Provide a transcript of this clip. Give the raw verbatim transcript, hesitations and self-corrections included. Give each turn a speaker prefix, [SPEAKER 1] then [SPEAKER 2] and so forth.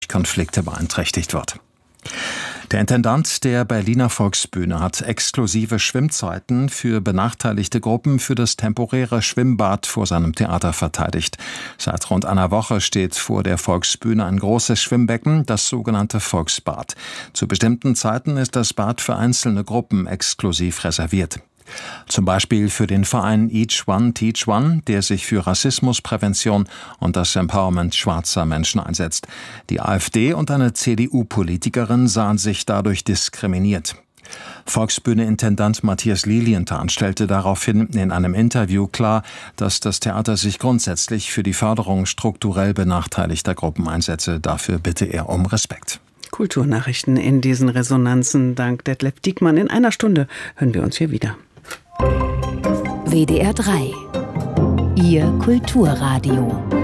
[SPEAKER 1] Konflikte beeinträchtigt wird. Der Intendant der Berliner Volksbühne hat exklusive Schwimmzeiten für benachteiligte Gruppen für das temporäre Schwimmbad vor seinem Theater verteidigt. Seit rund einer Woche steht vor der Volksbühne ein großes Schwimmbecken, das sogenannte Volksbad. Zu bestimmten Zeiten ist das Bad für einzelne Gruppen exklusiv reserviert. Zum Beispiel für den Verein Each One Teach One, der sich für Rassismusprävention und das Empowerment schwarzer Menschen einsetzt. Die AfD und eine C D U-Politikerin sahen sich dadurch diskriminiert. Volksbühne-Intendant Matthias Lilienthal stellte daraufhin in einem Interview klar, dass das Theater sich grundsätzlich für die Förderung strukturell benachteiligter Gruppen einsetze. Dafür bitte er um Respekt.
[SPEAKER 2] Kulturnachrichten in diesen Resonanzen. Dank Detlef Diekmann. In einer Stunde hören wir uns hier wieder.
[SPEAKER 3] W D R drei. Ihr Kulturradio.